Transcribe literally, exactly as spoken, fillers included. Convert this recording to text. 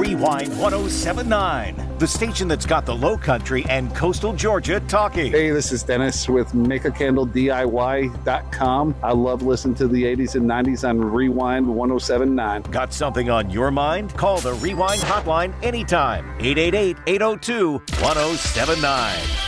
Rewind one oh seven point nine, the station that's got the Low Country and coastal Georgia talking. Hey, this is Dennis with make a candle D I Y dot com. I love listening to the eighties and nineties on Rewind one oh seven point nine. Got something on your mind? Call the Rewind hotline anytime. eight eight eight, eight oh two, one oh seven nine.